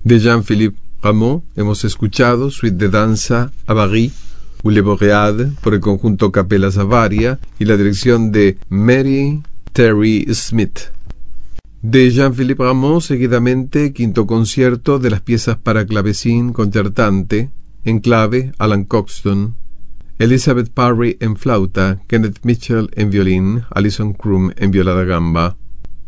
De Jean-Philippe Rameau hemos escuchado Suite de danza a Paris ou Les Boréades por el conjunto Capella Savaria y la dirección de Mary Terry Smith. De Jean-Philippe Rameau, seguidamente, quinto concierto de las piezas para clavecín concertante, en clave, Alan Coxton, Elizabeth Parry en flauta, Kenneth Mitchell en violín, Alison Krum en viola da gamba.